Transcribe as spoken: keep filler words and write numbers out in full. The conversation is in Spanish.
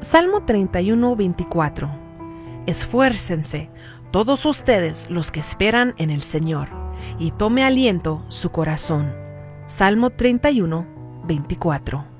Salmo treinta y uno, veinticuatro. Esfuércense todos ustedes los que esperan en el Señor, y tome aliento su corazón. Salmo treinta y uno, veinticuatro.